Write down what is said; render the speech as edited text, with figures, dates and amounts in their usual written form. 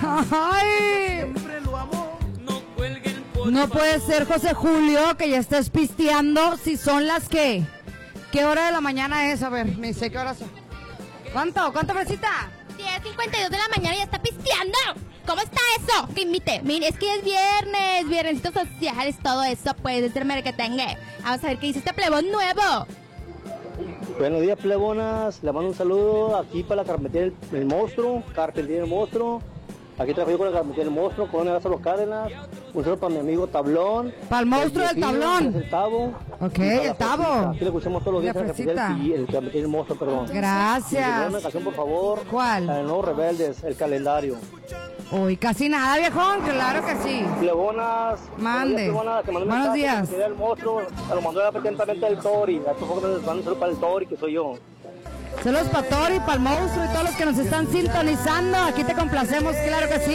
Ay. No puede ser, José Julio, que ya estés pisteando si son las que... ¿Qué hora de la mañana es? A ver, me sé qué hora son. ¿Cuánto? ¿Cuánto, fresita? 10:52 de la mañana y ya está pisteando. ¿Cómo está eso? Que invite. Mire, es que es viernes, viernesitos sociales, todo eso, pues, desde el merequetengue. Vamos a ver qué dice este plebón nuevo. Buenos días, plebonas. Le mando un saludo aquí para la Carpintería del Monstruo. Carpintería del Monstruo. Aquí trabajo yo con la Carpintería del Monstruo, con Lázaro Cárdenas. Un saludo para mi amigo Tablón. Para el monstruo del tablón. El Tabo. Ok, el Tabo. Aquí le escuchamos todos los días en el Carpintería del Monstruo, perdón. Gracias. Una canción, por favor. ¿Cuál? La de Nuevos Rebeldes, el calendario. Uy, casi nada, viejón, claro que sí. Plebonas. Mande. Buenos días. El monstruo, lo mandó atentamente el Tori. A tu foco me saludo para el Tori, que soy yo. Saludos para Tori, para el monstruo y todos los que nos están sintonizando. Aquí te complacemos, claro que sí.